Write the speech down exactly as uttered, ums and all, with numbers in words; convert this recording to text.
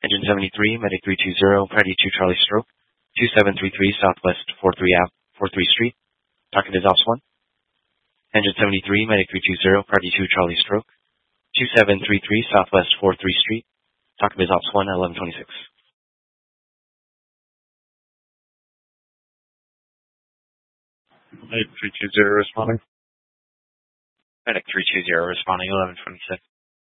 Engine seventy-three, Medic three two zero, Priority two Charlie Stroke, two seven three three Southwest forty-three Ave, forty-three Street. Talking is Ops one. Engine seventy-three, Medic three two zero, Priority two Charlie Stroke, two seven three three Southwest forty-three Street. Talking is Ops one at eleven twenty-six. Medic three two zero responding. Medic three two zero responding eleven twenty-six.